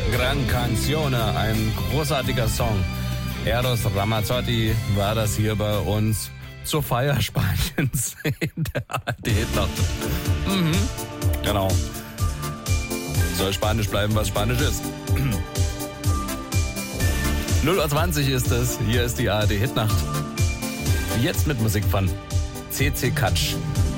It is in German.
Gran Canzone, ein großartiger Song. Eros Ramazzotti war das hier bei uns zur Feier Spaniens in der ARD-Hitnacht. Genau. Soll Spanisch bleiben, was Spanisch ist. 0:20 Uhr ist es. Hier ist die ARD-Hitnacht. Jetzt mit Musik von CC Catch.